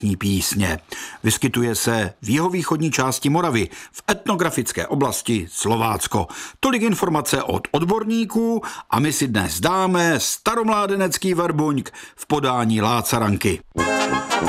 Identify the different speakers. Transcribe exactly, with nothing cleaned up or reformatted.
Speaker 1: letní písně. Vyskytuje se v jihovýchodní části Moravy, v etnografické oblasti Slovácko. Tolik informace od odborníků a my si dnes dáme staromládenecký verbuňk v podání Láca Ranky.